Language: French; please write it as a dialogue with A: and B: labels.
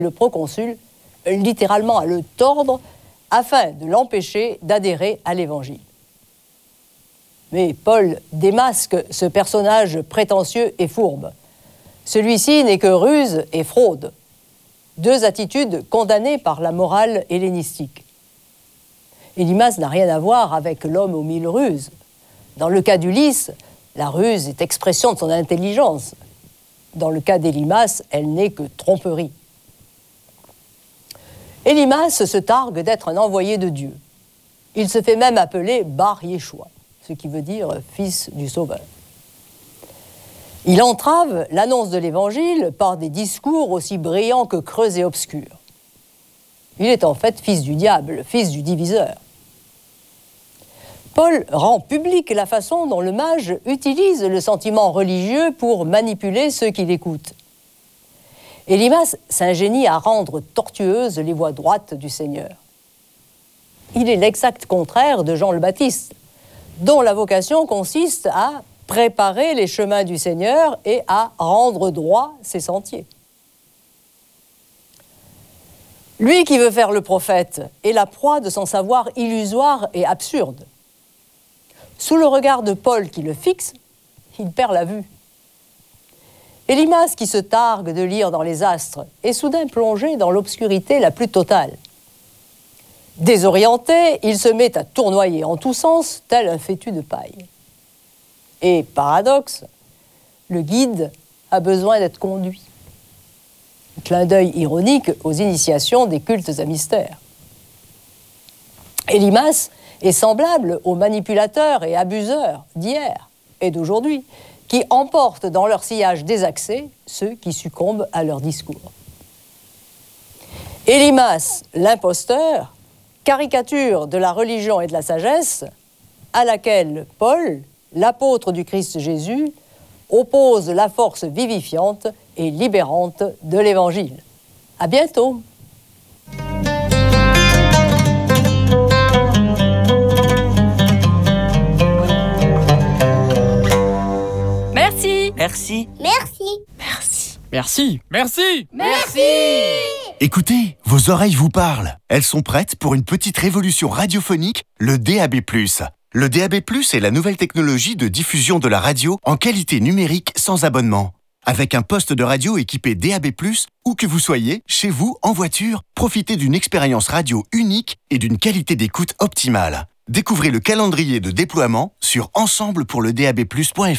A: le proconsul littéralement à le tordre afin de l'empêcher d'adhérer à l'Évangile. Mais Paul démasque ce personnage prétentieux et fourbe. Celui-ci n'est que ruse et fraude, deux attitudes condamnées par la morale hellénistique. Élymas n'a rien à voir avec l'homme aux mille ruses. Dans le cas d'Ulysse, la ruse est expression de son intelligence. Dans le cas d'Élymas, elle n'est que tromperie. Élymas se targue d'être un envoyé de Dieu. Il se fait même appeler Bar Yeshua, ce qui veut dire fils du Sauveur. Il entrave l'annonce de l'Évangile par des discours aussi brillants que creux et obscurs. Il est en fait fils du diable, fils du diviseur. Paul rend publique la façon dont le mage utilise le sentiment religieux pour manipuler ceux qui l'écoutent. Élymas s'ingénie à rendre tortueuses les voies droites du Seigneur. Il est l'exact contraire de Jean le Baptiste, dont la vocation consiste à préparer les chemins du Seigneur et à rendre droit ses sentiers. Lui qui veut faire le prophète est la proie de son savoir illusoire et absurde. Sous le regard de Paul qui le fixe, il perd la vue. Élymas, qui se targue de lire dans les astres, est soudain plongé dans l'obscurité la plus totale. Désorienté, il se met à tournoyer en tous sens, tel un fétu de paille. Et, paradoxe, le guide a besoin d'être conduit. Clin d'œil ironique aux initiations des cultes à mystère. Élymas est semblable aux manipulateurs et abuseurs d'hier et d'aujourd'hui, qui emportent dans leur sillage désaxé ceux qui succombent à leur discours. Élymas, l'imposteur, caricature de la religion et de la sagesse, à laquelle Paul, l'apôtre du Christ Jésus, oppose la force vivifiante et libérante de l'Évangile. À bientôt!
B: Merci.
C: Merci.
D: Merci.
B: Merci.
E: Merci. Merci.
D: Merci.
F: Écoutez, vos oreilles vous parlent. Elles sont prêtes pour une petite révolution radiophonique, le DAB+. Le DAB+, est la nouvelle technologie de diffusion de la radio en qualité numérique sans abonnement. Avec un poste de radio équipé DAB+, où que vous soyez, chez vous, en voiture, profitez d'une expérience radio unique et d'une qualité d'écoute optimale. Découvrez le calendrier de déploiement sur ensemblepourledab+.fr.